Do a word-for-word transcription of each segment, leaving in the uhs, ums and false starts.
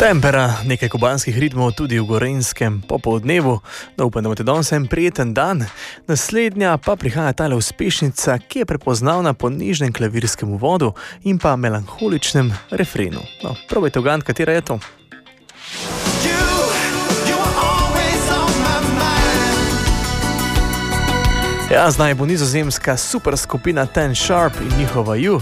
Tempera, nekaj kubanskih ritmov tudi v Gorenjskem popoldnevu, no upam, da imate danes en prijeten dan. Naslednja pa prihaja tale uspešnica, ki je prepoznavna po nežnem klavirskem uvodu in pa melanholičnem refrenu. No, probajte ugant, katera je to. Ja, zdaj bo nizozemska super skupina Ten Sharp in njihova You.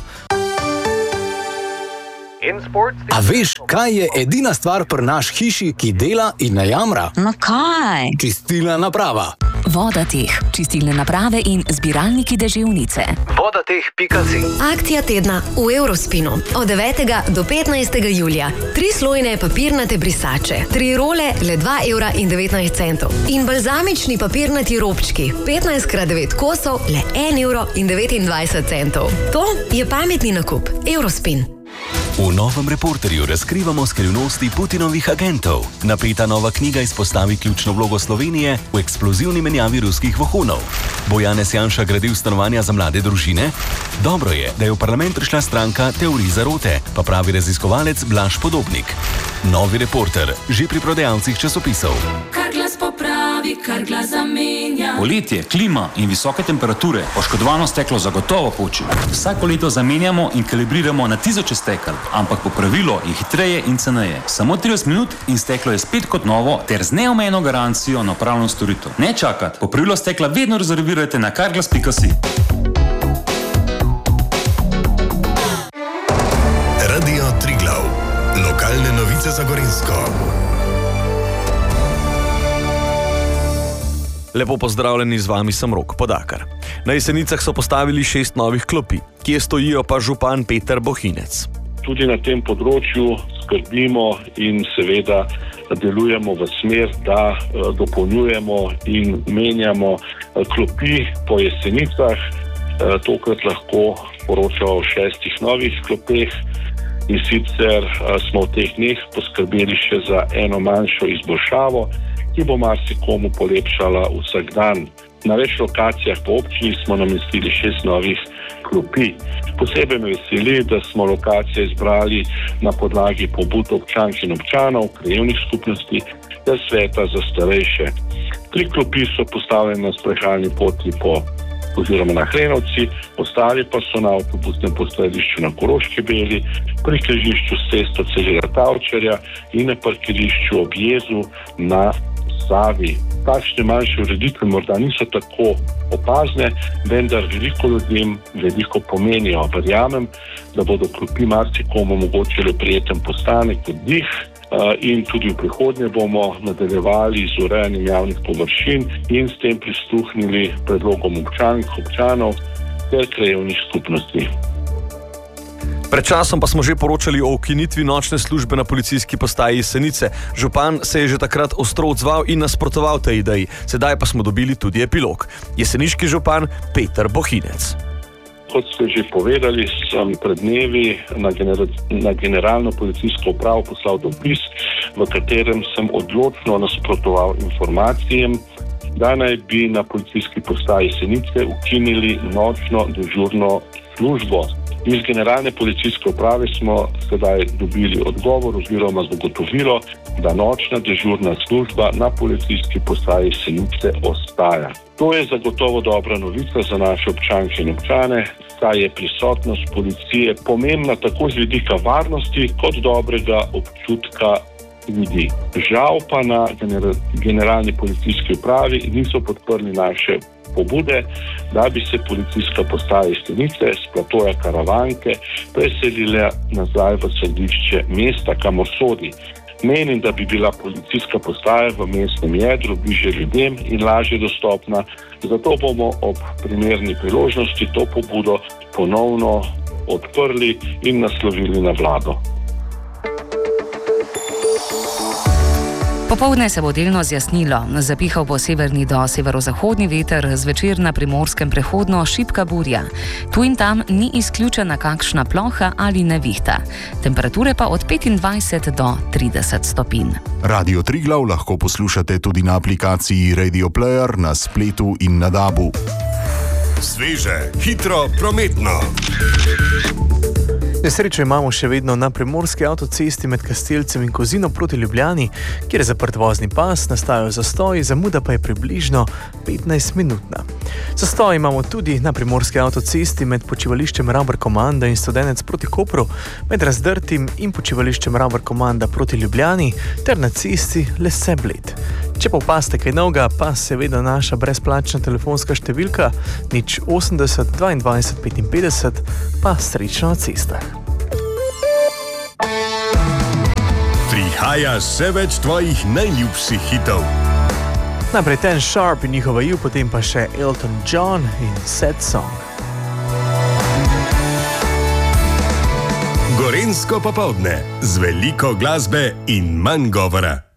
A veš, kaj je edina stvar pri naš hiši, ki dela in ne jamra? No kaj? Čistilna naprava. Vodateh, čistilne naprave in zbiralniki deževnice. Vodateh pika si. Akcija tedna v Eurospinu. Od devetega do petnajstega julija. Tri slojne papirnate brisače. Tri role, le dva evra in devetnajst centov. In balzamični papirnati robčki. petnajst krat devet kosov, le en evro in devetindvajset centov. To je pametni nakup. Eurospin. V novem Reporterju razkrivamo skrivnosti Putinovih agentov. Napeta nova knjiga izpostavi ključno vlogo Slovenije v eksplozivni menjavi ruskih vohunov. Bo Janez Janša gradil stanovanja za mlade družine? Dobro je, da je v parlament prišla stranka Teorij zarote, pa pravi raziskovalec Blaž Podobnik. Novi Reporter, že pri prodajalcih časopisov. Kar glas popravi, kar glas zamenja. Poletje, klima in visoke temperature poškodovano steklo zagotovo poči. Vsako leto zamenjamo in kalibriramo na tisoče stekel, ampak popravilo je hitreje in ceneje. Samo trideset minut in steklo je spet kot novo ter z neomejeno garancijo na upravno storitev. Ne čakati, popravilo stekla vedno rezervirajte na carglass pika si. Radio Triglav. Lokalne novice za Gorenjsko. Lepo pozdravljeni, z vami sem Rok Podakar. Na Jesenicah so postavili šest novih klopi, kje stojijo pa župan Peter Bohinec. Tudi na tem področju skrbimo in seveda delujemo v smer, da dopolnjujemo in menjamo klopi po Jesenicah. Tokrat lahko poročamo o šestih novih klopeh in sicer smo v teh dneh poskrbeli še za eno manjšo izboljšavo, ki bo marsikomu polepšala vsak dan. Na več lokacijah po občini smo namestili šest novih klopi. Posebej me veseli, da smo lokacije izbrali na podlagi pobud občank in občanov, krajevnih skupnosti ter sveta za starejše. Tri klopi so postavljene na sprehajalni poti po oziroma na Hrenovci, ostali pa so na avtobusnem postajališču na Koroški Beli, pri križišču s cesto Celega Tavčarja in na parkirišču ob jezu na Savi. Takšne manjše ureditve morda niso tako opazne, vendar veliko ljudem veliko pomenijo. Verjamem, da bodo klopi marsikomu omogočili prijeten postanek, oddih in tudi v prihodnje bomo nadaljevali z urejanjem javnih površin in s tem prisluhnili predlogom občank, občanov ter krajevnih skupnosti. Pred časom pa smo že poročali o ukinitvi nočne službe na policijski postaji Jesenice. Župan se je že takrat ostro odzval in nasprotoval tej ideji. Sedaj pa smo dobili tudi epilog. Jeseniški župan Peter Bohinec. Kot ste že povedali, sem pred dnevi na, genera- na generalno policijsko upravo poslal dopis, v katerem sem odločno nasprotoval informacijam, da naj bi na policijski postaji Jesenice ukinili nočno dežurno službo. Iz generalne policijske uprave smo sedaj dobili odgovor oziroma zagotovilo, da nočna dežurna služba na policijski postaji Jesenice ostaja. To je zagotovo dobra novica za naše občanke in občane, saj je prisotnost policije pomembna tako z vidika varnosti kot dobrega občutka ljudi. Žal pa na generalni policijski upravi niso podprli naše pobude, da bi se policijska postaja Jesenice s platoja Karavanke preselila nazaj v središče mesta, kamor sodi. Menim, da bi bila policijska postaja v mestnem jedru bližje ljudem in lažje dostopna, zato bomo ob primerni priložnosti to pobudo ponovno odprli in naslovili na vlado. Popoldne se bo delno zjasnilo, zapihal bo severni do severozahodni veter, zvečer na Primorskem prehodno šibka burja. Tu in tam ni izključena kakšna ploha ali nevihta. Temperature pa od petindvajset do trideset stopinj. Radio Triglav lahko poslušate tudi na aplikaciji Radio Player, na spletu in na dabu. Sveže, hitro, prometno. Nesrečo imamo še vedno na primorski avtocesti med Kastelcem in Kozino proti Ljubljani, kjer je zaprt vozni pas, nastajajo zastoji, zamuda pa je približno petnajst minutna. Zastoj imamo tudi na primorski avtocesti med počivališčem Rabr Komanda in Studenec proti Kopru, med Razdrtim in počivališčem Rabr Komanda proti Ljubljani ter na cesti Lese Bled. Če pa opaste kaj novega, pa seveda naša brezplačna telefonska številka nič osemdeset dvaindvajset petinpetdeset, pa srečno na cestah. Prihaja vse več tvojih najljubših hitov. Najprej Ten Sharp in njihova ju, potem pa še Elton John in Sad Song. Gorenjsko popoldne z veliko glasbe in manj govora.